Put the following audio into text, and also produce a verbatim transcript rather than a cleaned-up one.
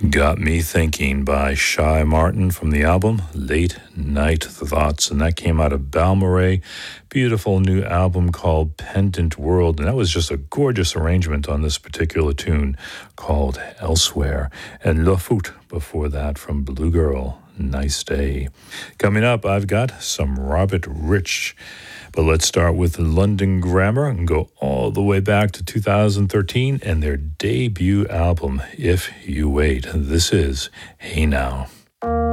Got Me Thinking by Shy Martin from the album Late Night Thoughts, and that came out of Balmorhea. Beautiful new album called Pendant World, and that was just a gorgeous arrangement on this particular tune called Elsewhere. And Le Foot before that from Blue Girl, Nice Day. Coming up, I've got some Robert Rich. But let's start with London Grammar and go all the way back to two thousand thirteen and their debut album, If You Wait. This is Hey Now.